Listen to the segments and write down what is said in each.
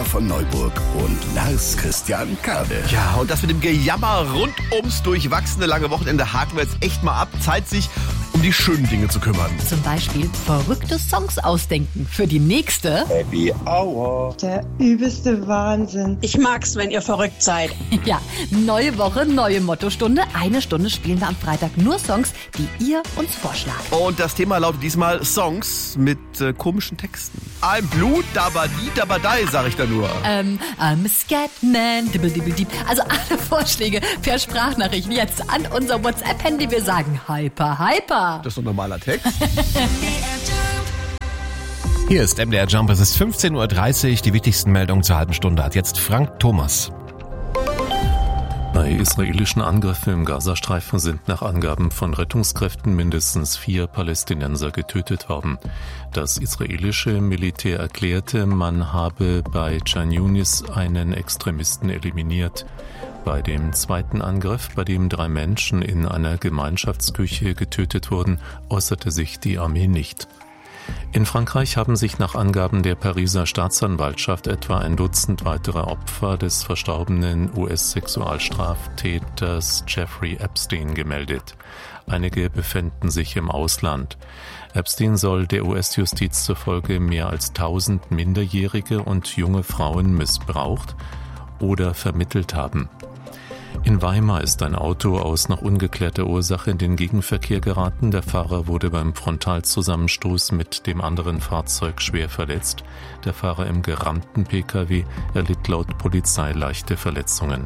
Sarah von Neuburg und Lars Christian Kade. Ja, und das mit dem Gejammer rund ums durchwachsene lange Wochenende haken wir jetzt echt mal ab. Zeit, sich um die schönen Dinge zu kümmern. Zum Beispiel verrückte Songs ausdenken für die nächste. Happy Hour. Der übelste Wahnsinn. Ich mag's, wenn ihr verrückt seid. Ja, neue Woche, neue Mottostunde. Eine Stunde spielen wir am Freitag nur Songs, die ihr uns vorschlagt. Und das Thema lautet diesmal Songs mit komischen Texten. I'm blue, dabadi, dabadai, sag ich da nur. I'm a Scatman, dibble, dibble, dieb. Also alle Vorschläge per Sprachnachricht jetzt an unser WhatsApp-Handy. Wir sagen Hyper, Hyper. Das ist so ein normaler Text. Hier ist MDR Jump, es ist 15.30 Uhr, die wichtigsten Meldungen zur halben Stunde hat jetzt Frank Thomas. Bei israelischen Angriffen im Gazastreifen sind nach Angaben von Rettungskräften mindestens 4 Palästinenser getötet worden. Das israelische Militär erklärte, man habe bei Khan Yunis einen Extremisten eliminiert. Bei dem zweiten Angriff, bei dem 3 Menschen in einer Gemeinschaftsküche getötet wurden, äußerte sich die Armee nicht. In Frankreich haben sich nach Angaben der Pariser Staatsanwaltschaft etwa ein Dutzend weitere Opfer des verstorbenen US-Sexualstraftäters Jeffrey Epstein gemeldet. Einige befänden sich im Ausland. Epstein soll der US-Justiz zufolge mehr als 1000 Minderjährige und junge Frauen missbraucht oder vermittelt haben. In Weimar ist ein Auto aus noch ungeklärter Ursache in den Gegenverkehr geraten. Der Fahrer wurde beim Frontalzusammenstoß mit dem anderen Fahrzeug schwer verletzt. Der Fahrer im gerammten Pkw erlitt laut Polizei leichte Verletzungen.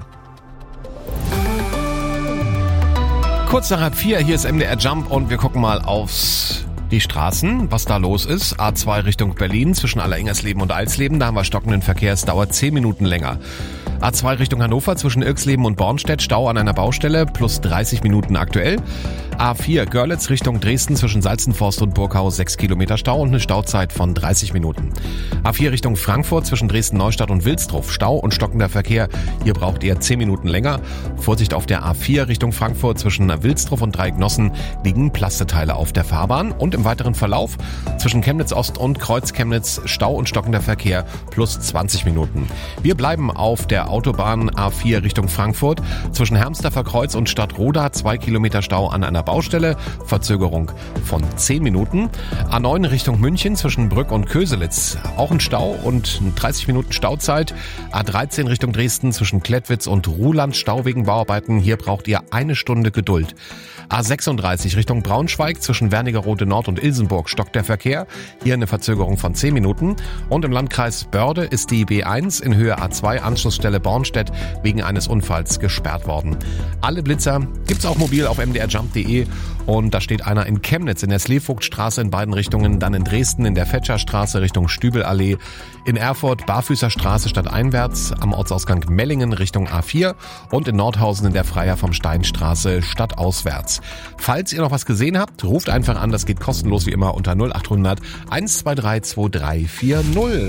Kurz nach 4:30, hier ist MDR Jump und wir gucken mal aufs die Straßen, was da los ist. A2 Richtung Berlin zwischen Alleringsleben und Alsleben, da haben wir stockenden Verkehr, es dauert 10 Minuten länger. A2 Richtung Hannover zwischen Irxleben und Bornstedt, Stau an einer Baustelle, plus 30 Minuten aktuell. A4 Görlitz Richtung Dresden zwischen Salzenforst und Burgau, 6 Kilometer Stau und eine Stauzeit von 30 Minuten. A4 Richtung Frankfurt zwischen Dresden-Neustadt und Wilsdruff, Stau und stockender Verkehr. Hier braucht ihr 10 Minuten länger. Vorsicht auf der A4 Richtung Frankfurt zwischen Wilsdruff und Dreiecknossen liegen Plasteteile auf der Fahrbahn. Und im weiteren Verlauf zwischen Chemnitz Ost und Kreuz Chemnitz Stau und stockender Verkehr plus 20 Minuten. Wir bleiben auf der Autobahn A4 Richtung Frankfurt zwischen Hermsdorfer Kreuz und Stadtroda, 2 Kilometer Stau an einer Baustelle, Verzögerung von 10 Minuten. A9 Richtung München zwischen Brück und Köselitz, auch ein Stau und 30 Minuten Stauzeit. A13 Richtung Dresden zwischen Klettwitz und Ruhland, Stau wegen Bauarbeiten, hier braucht ihr 1 Stunde Geduld. A36 Richtung Braunschweig zwischen Wernigerode Nord und Ilsenburg stockt der Verkehr, hier eine Verzögerung von 10 Minuten. Und im Landkreis Börde ist die B1 in Höhe A2 Anschlussstelle Bornstedt wegen eines Unfalls gesperrt worden. Alle Blitzer gibt's auch mobil auf mdrjump.de und da steht einer in Chemnitz in der Sleevogtstraße in beiden Richtungen, dann in Dresden in der Fetscherstraße Richtung Stübelallee, in Erfurt Barfüßerstraße stadteinwärts, am Ortsausgang Mellingen Richtung A4 und in Nordhausen in der Freiherr vom Steinstraße stadtauswärts. Falls ihr noch was gesehen habt, ruft einfach an, das geht kostenlos wie immer unter 0800 123 2340.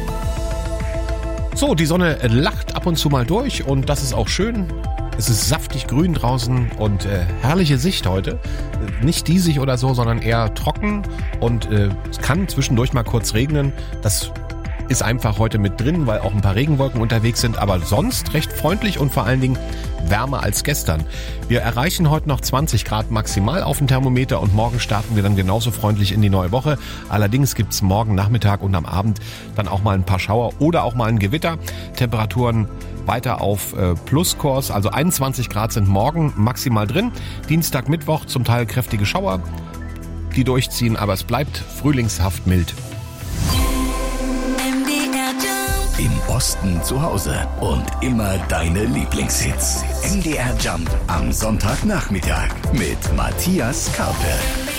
So, die Sonne lacht ab und zu mal durch und das ist auch schön. Es ist saftig grün draußen und herrliche Sicht heute. Nicht diesig oder so, sondern eher trocken und es kann zwischendurch mal kurz regnen. Das ist einfach heute mit drin, weil auch ein paar Regenwolken unterwegs sind, aber sonst recht freundlich und vor allen Dingen wärmer als gestern. Wir erreichen heute noch 20 Grad maximal auf dem Thermometer und morgen starten wir dann genauso freundlich in die neue Woche. Allerdings gibt's morgen Nachmittag und am Abend dann auch mal ein paar Schauer oder auch mal ein Gewitter. Temperaturen weiter auf Pluskurs, also 21 Grad sind morgen maximal drin. Dienstag, Mittwoch zum Teil kräftige Schauer, die durchziehen, aber es bleibt frühlingshaft mild. Im Osten zu Hause und immer deine Lieblingshits. MDR Jump am Sonntagnachmittag mit Matthias Karpe.